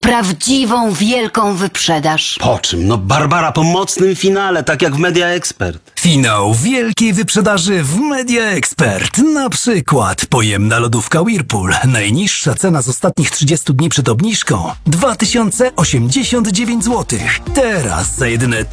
prawdziwą, wielką wyprzedaż. Po czym? No Barbara po mocnym finale, tak jak w Media Expert. Finał wielkiej wyprzedaży w Media Expert. Na przykład pojemna lodówka Whirlpool. Najniższa cena z ostatnich 30 dni przed obniżką 2089 zł. Teraz za jedyne